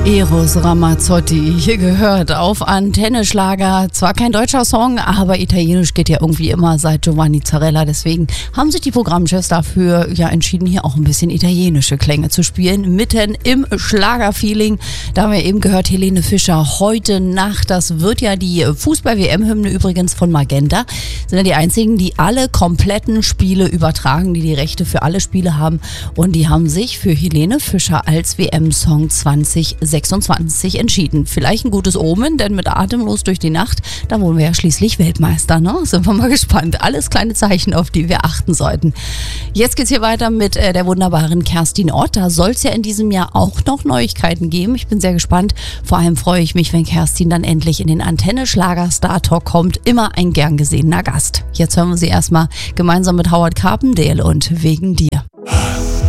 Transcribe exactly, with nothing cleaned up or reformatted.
Eros Ramazzotti, hier gehört auf Antenne Schlager. Zwar kein deutscher Song, aber Italienisch geht ja irgendwie immer seit Giovanni Zarella. Deswegen haben sich die Programmchefs dafür ja entschieden, hier auch ein bisschen italienische Klänge zu spielen. Mitten im Schlagerfeeling. Da haben wir eben gehört, Helene Fischer heute Nacht. Das wird ja die Fußball-W M-Hymne übrigens von Magenta. Sind ja die einzigen, die alle kompletten Spiele übertragen, die die Rechte für alle Spiele haben. Und die haben sich für Helene Fischer als W M-Song zwanzig sechsundzwanzig entschieden. Vielleicht ein gutes Omen, denn mit Atemlos durch die Nacht, da wurden wir ja schließlich Weltmeister, ne? Sind wir mal gespannt. Alles kleine Zeichen, auf die wir achten sollten. Jetzt geht's hier weiter mit äh, der wunderbaren Kerstin Ott. Da soll es ja in diesem Jahr auch noch Neuigkeiten geben. Ich bin sehr gespannt. Vor allem freue ich mich, wenn Kerstin dann endlich in den Antenne Schlager Star Talk kommt. Immer ein gern gesehener Gast. Jetzt hören wir sie erstmal gemeinsam mit Howard Carpendale und Wegen dir.